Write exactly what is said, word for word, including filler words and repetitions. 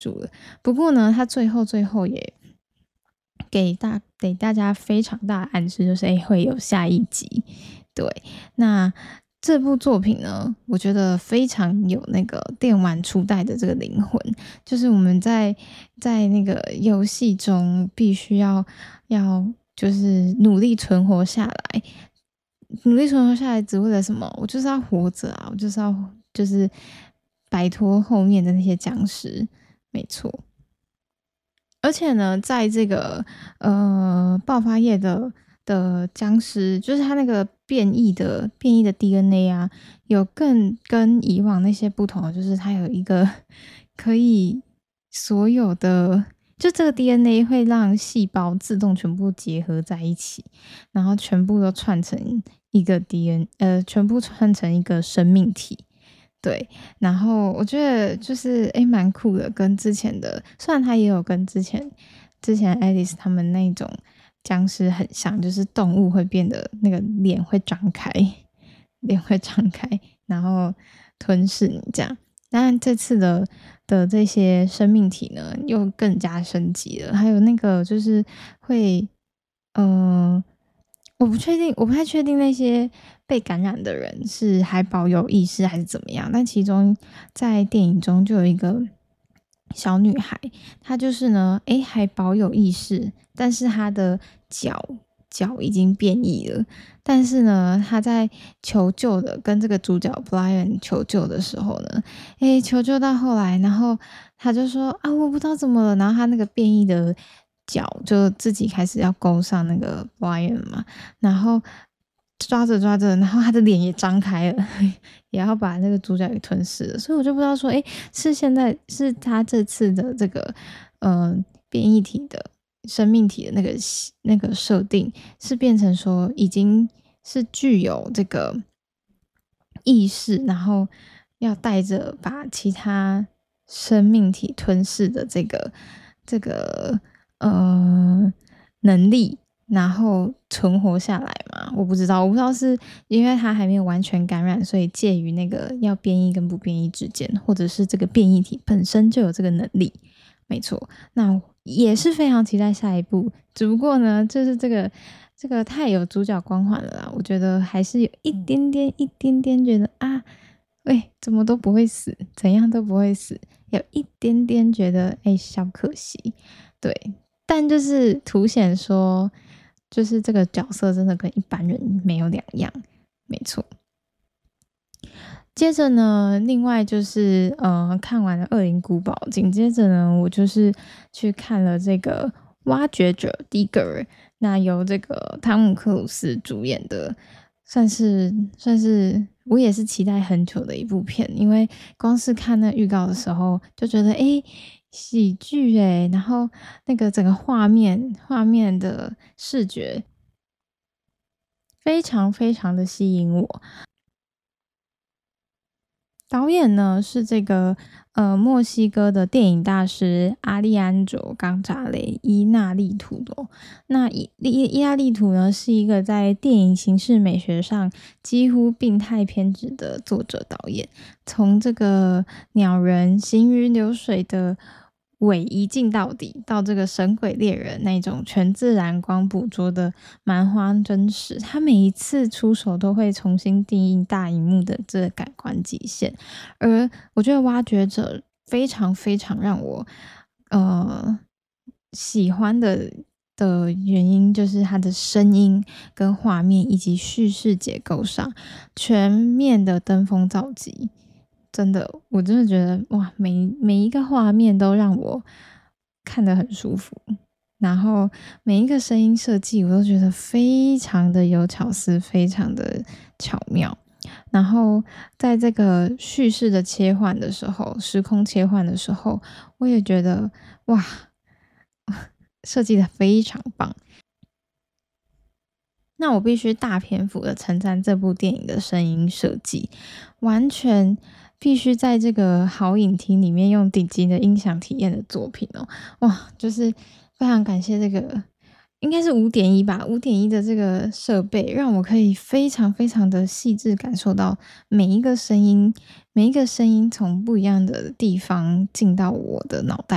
住了。不过呢，他最后最后也给大给大家非常大的暗示，就是诶会有下一集。对，那这部作品呢，我觉得非常有那个电玩初代的这个灵魂，就是我们在在那个游戏中必须要要就是努力存活下来，努力存活下来只为了什么？我就是要活着啊，我就是要就是摆脱后面的那些僵尸，没错。而且呢，在这个呃爆发夜的的僵尸，就是它那个变异的变异的 D N A 啊，有更跟以往那些不同的，就是它有一个可以所有的，就这个 D N A 会让细胞自动全部结合在一起，然后全部都串成一个 D N，呃，全部串成一个生命体。对，然后我觉得就是诶蛮酷的，跟之前的虽然它也有跟之前之前 Alice 他们那种僵尸很像，就是动物会变得那个脸会张开，脸会张开，然后吞噬你这样。当然这次的的这些生命体呢，又更加升级了，还有那个就是会，呃，我不确定，我不太确定那些被感染的人是还保有意识还是怎么样。但其中在电影中就有一个小女孩，她就是呢，诶，还保有意识，但是她的脚脚已经变异了。但是呢，她在求救的跟这个主角 Brian 求救的时候呢，诶，求救到后来，然后她就说啊，我不知道怎么了，然后她那个变异的脚就自己开始要勾上那个 Brian 嘛，然后抓着抓着，然后他的脸也张开了，也要把那个主角给吞噬了。所以我就不知道说，诶，是现在是他这次的这个呃变异体的生命体的那个那个设定，是变成说已经是具有这个意识，然后要带着把其他生命体吞噬的这个这个呃能力，然后存活下来嘛？我不知道，我不知道是因为他还没有完全感染，所以介于那个要变异跟不变异之间，或者是这个变异体本身就有这个能力。没错，那也是非常期待下一部。只不过呢，就是这个这个太有主角光环了啦，我觉得还是有一点点一点点觉得啊，喂，怎么都不会死，怎样都不会死，有一点点觉得哎、欸、小可惜。对，但就是凸显说，就是这个角色真的跟一般人没有两样，没错。接着呢，另外就是呃，看完了《恶灵古堡》，紧接着呢，我就是去看了这个《挖掘者》Digger，那由这个汤姆克鲁斯主演的，算是算是我也是期待很久的一部片，因为光是看那预告的时候就觉得诶喜剧诶，然后那个整个画面画面的视觉非常非常的吸引我。导演呢是这个呃墨西哥的电影大师阿利安卓冈扎雷伊纳利图的。那伊伊伊纳利图呢是一个在电影形式美学上几乎病态偏执的作者导演，从这个鸟人行云流水的尾一镜到底，到这个神鬼猎人那种全自然光捕捉的蛮荒真实，他每一次出手都会重新定义大荧幕的这个感官极限。而我觉得挖掘者非常非常让我呃喜欢的的原因，就是它的声音跟画面以及叙事结构上全面的登峰造极。真的，我真的觉得哇，每每一个画面都让我看得很舒服，然后每一个声音设计我都觉得非常的有巧思，非常的巧妙。然后在这个叙事的切换的时候，时空切换的时候，我也觉得哇，设计的非常棒。那我必须大篇幅的称赞这部电影的声音设计，完全必须在这个好影厅里面用顶级的音响体验的作品哦。哇，就是非常感谢这个应该是五点一吧，五点一的这个设备，让我可以非常非常的细致感受到每一个声音每一个声音从不一样的地方进到我的脑袋